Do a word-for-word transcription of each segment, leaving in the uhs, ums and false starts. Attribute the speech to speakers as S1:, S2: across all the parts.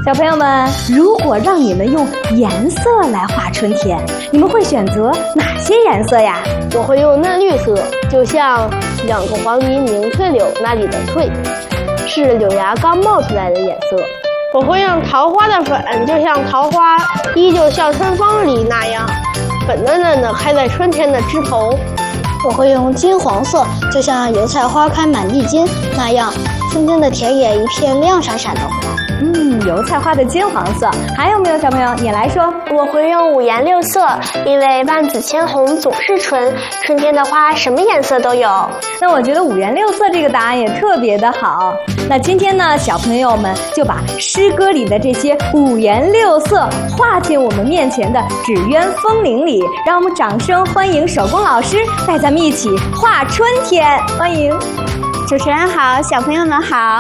S1: 小朋友们，如果让你们用颜色来画春天，你们会选择哪些颜色呀？
S2: 我会用嫩绿色，就像两个黄鹂鸣翠柳那里的翠，是柳芽刚冒出来的颜色。我会用桃花的粉，就像桃花依旧像春风里那样粉嫩嫩的开在春天的枝头。
S3: 我会用金黄色，就像油菜花开满地金那样，春天的田野一片亮闪闪的花。
S1: 嗯，油菜花的金黄色。还有没有小朋友？你来说。
S4: 我会用五颜六色，因为万紫千红总是春，春天的花什么颜色都有。
S1: 那我觉得五颜六色这个答案也特别的好。那今天呢，小朋友们就把诗歌里的这些五颜六色画进我们面前的纸鸢风铃里，让我们掌声欢迎手工老师带咱们一起画春天。欢迎。
S5: 主持人好，小朋友们好。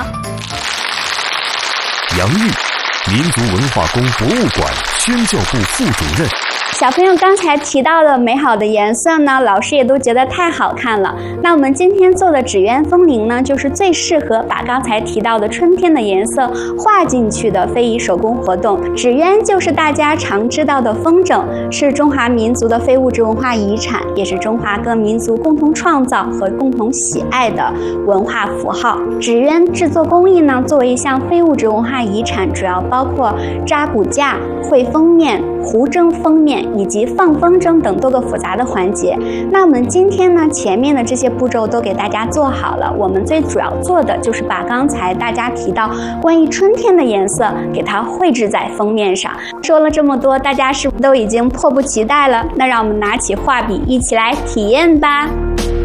S6: 杨玉，民族文化宫博物馆宣教部副主任。
S5: 小朋友刚才提到的美好的颜色呢，老师也都觉得太好看了。那我们今天做的纸鸢风铃呢，就是最适合把刚才提到的春天的颜色画进去的非遗手工活动。纸鸢就是大家常知道的风筝，是中华民族的非物质文化遗产，也是中华各民族共同创造和共同喜爱的文化符号。纸鸢制作工艺呢，作为一项非物质文化遗产，主要包括扎骨架、绘封面、糊蒸封面以及放风筝等多个复杂的环节。那我们今天呢，前面的这些步骤都给大家做好了，我们最主要做的就是把刚才大家提到关于春天的颜色给它绘制在封面上。说了这么多，大家是不是都已经迫不及待了？那让我们拿起画笔一起来体验吧。